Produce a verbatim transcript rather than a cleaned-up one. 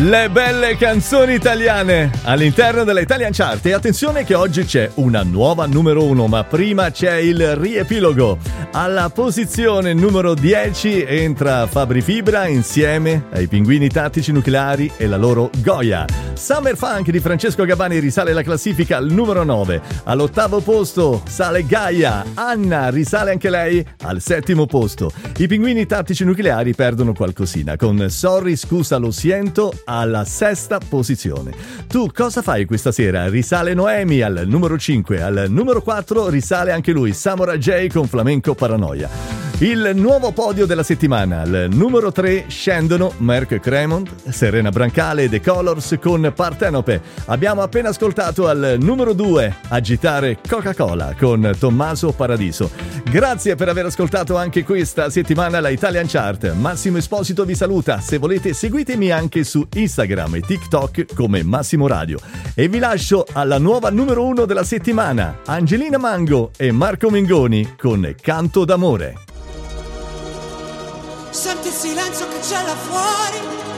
Le belle canzoni italiane all'interno della Italian Chart. E attenzione che oggi c'è una nuova numero uno, ma prima c'è il riepilogo. Alla posizione numero dieci entra Fabri Fibra insieme ai Pinguini Tattici Nucleari e la loro Goya. Summer Funk di Francesco Gabbani risale la classifica al numero nove. All'ottavo posto sale Gaia. Anna risale anche lei al settimo posto. I Pinguini Tattici Nucleari perdono qualcosina con Sorry scusa lo siento alla sesta posizione. Tu cosa fai questa sera? Risale Noemi al numero cinque. Al numero quattro risale anche lui Samurai J con Flamenco Paranoia. Il nuovo podio della settimana. Al numero tre scendono Merck Cremont, Serena Brancale e The Colors con Partenope. Abbiamo appena ascoltato al numero due Agitare Coca-Cola con Tommaso Paradiso. Grazie per aver ascoltato anche questa settimana la Italian Chart. Massimo Esposito vi saluta. Se volete seguitemi anche su Instagram e TikTok come Massimo Radio. E vi lascio alla nuova numero uno della settimana, Angelina Mango e Marco Mengoni con Canto d'amore. Senti il silenzio che c'è là fuori,